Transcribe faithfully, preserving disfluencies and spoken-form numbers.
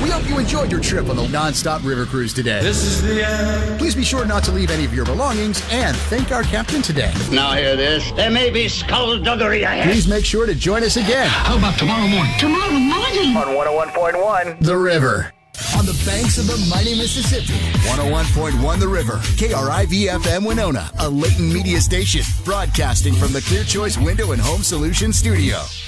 We hope you enjoyed your trip on the Nonstop River Cruise today. This is the end. Please be sure not to leave any of your belongings and thank our captain today. Now hear this. There may be skullduggery ahead. Please make sure to join us again. How about tomorrow morning? Tomorrow morning. On one oh one point one. The River. On the banks of the mighty Mississippi. one oh one point one The River. K R I V F M Winona. A Layton media station. Broadcasting from the Clear Choice Window and Home Solutions Studio.